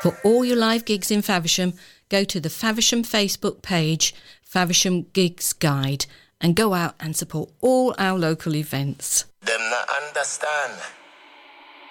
For all your live gigs in Faversham, go to the Faversham Facebook page, Faversham Gigs Guide, and go out and support all our local events. Them not understand.